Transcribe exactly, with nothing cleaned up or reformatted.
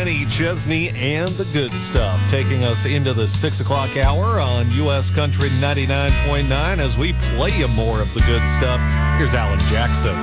Kenny Chesney and the good stuff, taking us into the six o'clock hour on U S Country ninety-nine point nine as we play you more of the good stuff. Here's Alan Jackson.